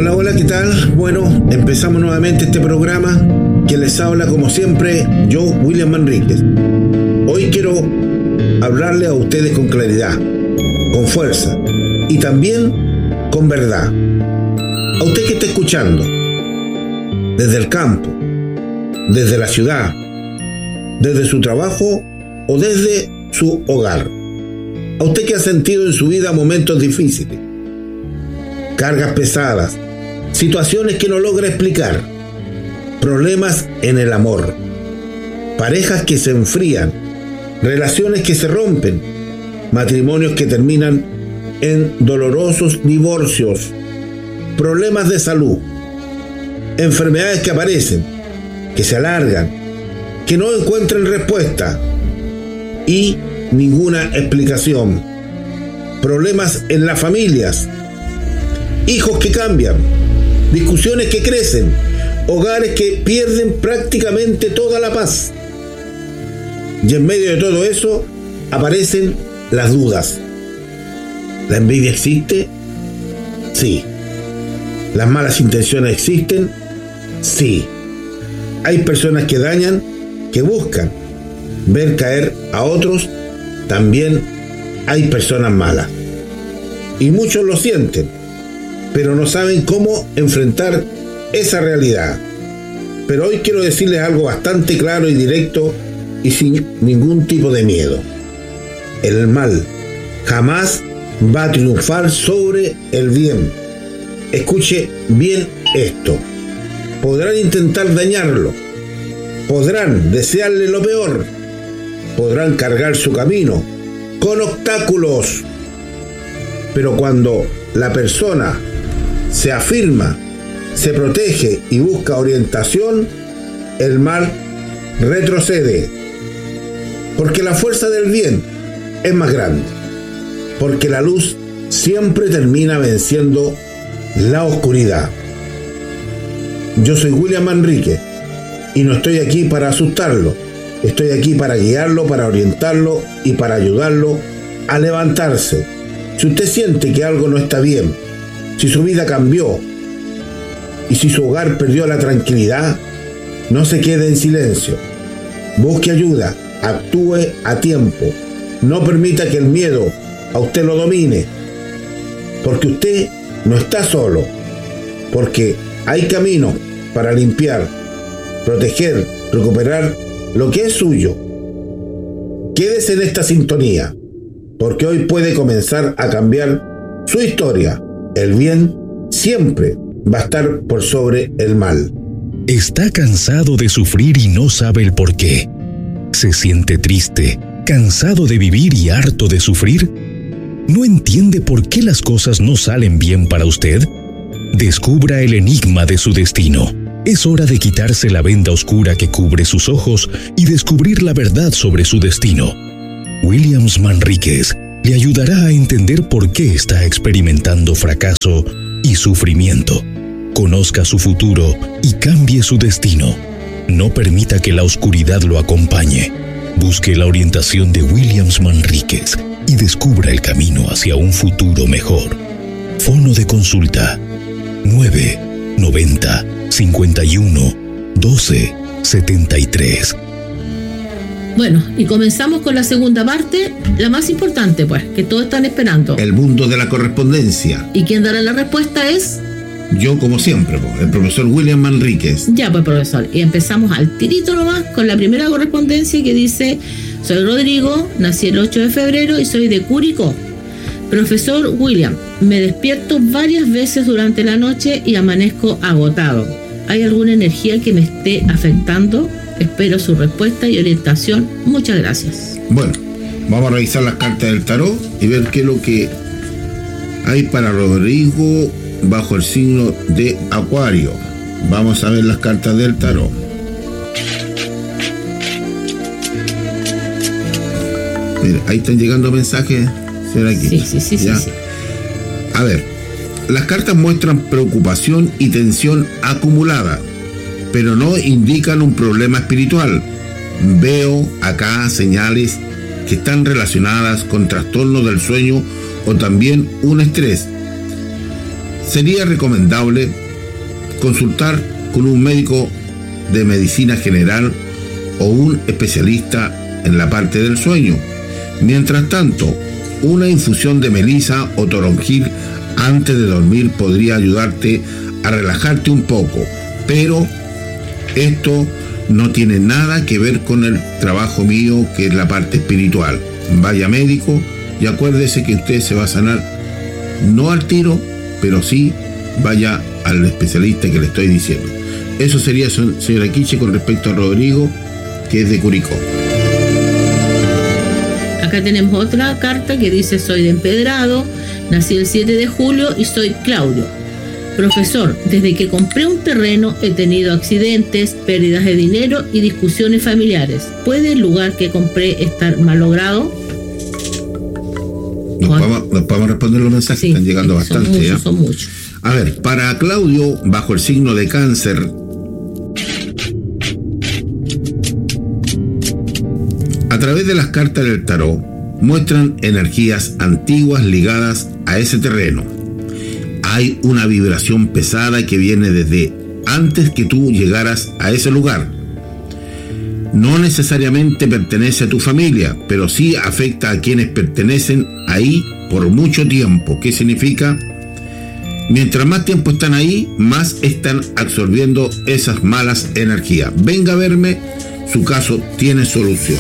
Hola, hola, ¿qué tal? Bueno, empezamos nuevamente este programa que les habla como siempre yo, William Manríquez. Hoy quiero hablarle a ustedes con claridad, con fuerza y también con verdad. A usted que está escuchando, desde el campo, desde la ciudad, desde su trabajo o desde su hogar. A usted que ha sentido en su vida momentos difíciles, cargas pesadas, situaciones que no logra explicar, problemas en el amor, parejas que se enfrían, relaciones que se rompen, matrimonios que terminan en dolorosos divorcios, problemas de salud, enfermedades que aparecen, que se alargan, que no encuentran respuesta y ninguna explicación, problemas en las familias, hijos que cambian, discusiones que crecen, hogares que pierden prácticamente toda la paz. Y en medio de todo eso aparecen las dudas. ¿La envidia existe? Sí. ¿Las malas intenciones existen? Sí. Hay personas que dañan, que buscan ver caer a otros. También hay personas malas. Y muchos lo sienten, pero no saben cómo enfrentar esa realidad. Pero hoy quiero decirles algo bastante claro y directo y sin ningún tipo de miedo. El mal jamás va a triunfar sobre el bien. Escuche bien esto. Podrán intentar dañarlo, podrán desearle lo peor, podrán cargar su camino con obstáculos, pero cuando la persona se afirma, se protege y busca orientación, el mal retrocede, porque la fuerza del bien es más grande, porque la luz siempre termina venciendo la oscuridad. Yo soy William Manríquez y no estoy aquí para asustarlo, estoy aquí para guiarlo, para orientarlo y para ayudarlo a levantarse. Si usted siente que algo no está bien, si su vida cambió y si su hogar perdió la tranquilidad, no se quede en silencio. Busque ayuda, actúe a tiempo. No permita que el miedo a usted lo domine, porque usted no está solo, porque hay caminos para limpiar, proteger, recuperar lo que es suyo. Quédese en esta sintonía, porque hoy puede comenzar a cambiar su historia. El bien siempre va a estar por sobre el mal. ¿Está cansado de sufrir y no sabe el por qué? ¿Se siente triste, cansado de vivir y harto de sufrir? ¿No entiende por qué las cosas no salen bien para usted? Descubra el enigma de su destino. Es hora de quitarse la venda oscura que cubre sus ojos y descubrir la verdad sobre su destino. William Manríquez le ayudará a entender por qué está experimentando fracaso y sufrimiento. Conozca su futuro y cambie su destino. No permita que la oscuridad lo acompañe. Busque la orientación de William Manríquez y descubra el camino hacia un futuro mejor. Fono de consulta 990 51 12 73. Bueno, y comenzamos con la segunda parte, la más importante, pues, que todos están esperando. El mundo de la correspondencia. ¿Y quién dará la respuesta es? Yo, como siempre, el profesor William Manríquez. Ya, pues, profesor. Y empezamos al tirito nomás con la primera correspondencia que dice: soy Rodrigo, nací el 8 de febrero y soy de Curicó. Profesor William, me despierto varias veces durante la noche y amanezco agotado. ¿Hay alguna energía que me esté afectando? Espero su respuesta y orientación. Muchas gracias. Bueno, vamos a revisar las cartas del tarot y ver qué es lo que hay para Rodrigo bajo el signo de Acuario. Vamos a ver las cartas del tarot. Mira, ahí están llegando mensajes. ¿Será aquí? Sí. A ver, las cartas muestran preocupación y tensión acumulada, pero no indican un problema espiritual. Veo acá señales que están relacionadas con trastornos del sueño o también un estrés. sería recomendable consultar con un médico de medicina general o un especialista en la parte del sueño. Mientras tanto, una infusión de melisa o toronjil antes de dormir podría ayudarte a relajarte un poco, pero esto no tiene nada que ver con el trabajo mío, que es la parte espiritual. Vaya médico y acuérdese que usted se va a sanar, no al tiro, pero sí vaya al especialista que le estoy diciendo. Eso sería, señora Quiche, con respecto a Rodrigo, que es de Curicó. Acá tenemos otra carta que dice: soy de Empedrado, nací el 7 de julio y soy Claudio. Profesor, desde que compré un terreno he tenido accidentes, pérdidas de dinero y discusiones familiares. ¿Puede el lugar que compré estar malogrado? Nos podemos responder los mensajes, sí, están llegando bastante. Son muchos. A ver, para Claudio, bajo el signo de Cáncer, a través de las cartas del tarot, muestran energías antiguas ligadas a ese terreno. Hay una vibración pesada que viene desde antes que tú llegaras a ese lugar. No necesariamente pertenece a tu familia, pero sí afecta a quienes pertenecen ahí por mucho tiempo. ¿Qué significa? Mientras más tiempo están ahí, más están absorbiendo esas malas energías. Venga a verme, su caso tiene solución.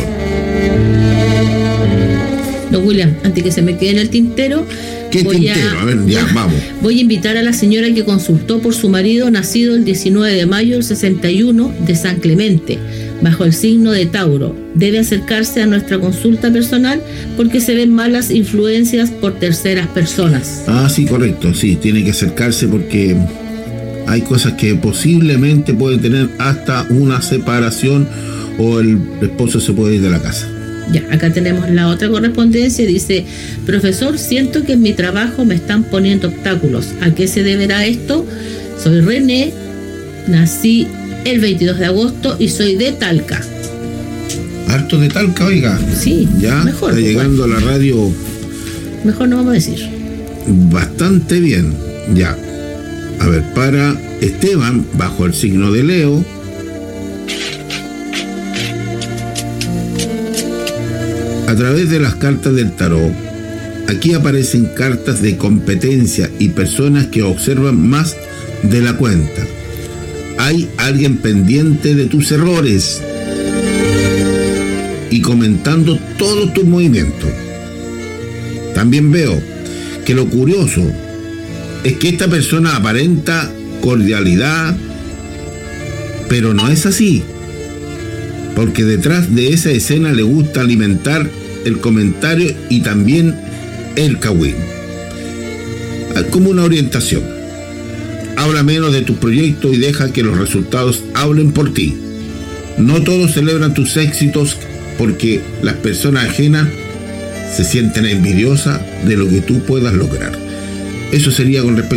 Don William, antes que se me quede en el tintero, ¿qué tintero? A ver, ya, vamos. Voy a invitar a la señora que consultó por su marido, nacido el 19 de mayo del 61, de San Clemente, bajo el signo de Tauro. Debe acercarse a nuestra consulta personal porque se ven malas influencias por terceras personas. Ah, sí, correcto, sí, tiene que acercarse porque hay cosas que posiblemente pueden tener hasta una separación o el esposo se puede ir de la casa. Ya, acá tenemos la otra correspondencia. Dice: profesor, siento que en mi trabajo me están poniendo obstáculos. ¿A qué se deberá esto? Soy René, nací el 22 de agosto y soy de Talca. Harto de Talca, oiga. Sí, ya mejor. Está llegando a la radio. Mejor no vamos a decir. Bastante bien, ya. A ver, para Esteban, bajo el signo de Leo, a través de las cartas del tarot, aquí aparecen cartas de competencia y personas que observan más de la cuenta. Hay alguien pendiente de tus errores y comentando todos tus movimientos. También veo que lo curioso es que esta persona aparenta cordialidad, pero no es así, porque detrás de esa escena le gusta alimentar el comentario y también el cagüín. Como una orientación. Habla menos de tu proyecto y deja que los resultados hablen por ti. No todos celebran tus éxitos porque las personas ajenas se sienten envidiosas de lo que tú puedas lograr. Eso sería con respecto